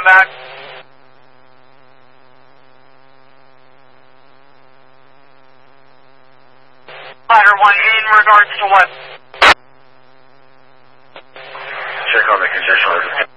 on that? Ladder 1, in regards to what? Check on the congestion.